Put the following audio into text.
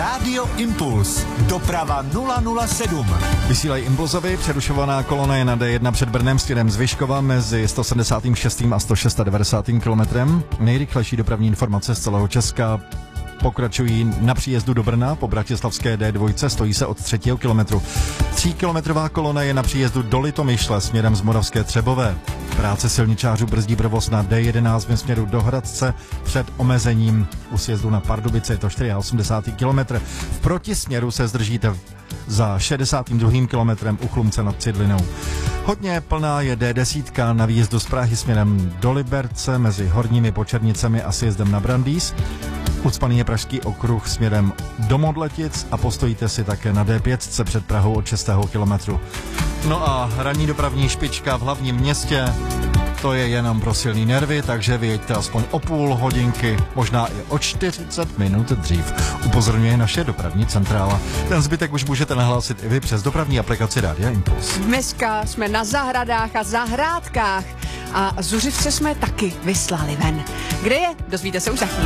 Rádio Impuls. Doprava 007. Vysílají Impulzovi, přerušovaná kolona je na D1 před Brnem směrem z Vyškova mezi 176. a 196. kilometrem. Nejrychlejší dopravní informace z celého Česka pokračují na příjezdu do Brna po bratislavské D2, stojí se od 3. kilometru. 3kilometrová kolona je na příjezdu do Litomyšle směrem z Moravské Třebové. Práce silničářů brzdí provoz na D11 ve směru do Hradce před omezením. U sjezdu na Pardubice je to 84. kilometr. V protisměru se zdržíte za 62. kilometrem u Chlumce nad Cidlinou. Hodně plná je D10 na výjezdu z Prahy směrem do Liberce mezi Horními Počernicemi a sjezdem na Brandýs. Ucpaný je Pražský okruh směrem do Modletic a postojíte si také na D5 před Prahou od 6. kilometru. No a ranní dopravní špička v hlavním městě, to je jenom pro silný nervy, takže vyjeďte aspoň o půl hodinky, možná i o 40 minut dřív. Upozorňuje naše dopravní centrála. Ten zbytek už můžete nahlásit i vy přes dopravní aplikaci Rádia Impuls. Dneska jsme na zahradách a zahrádkách a zuřivce jsme taky vyslali ven. Kde je? Dozvíte se už za chvíli.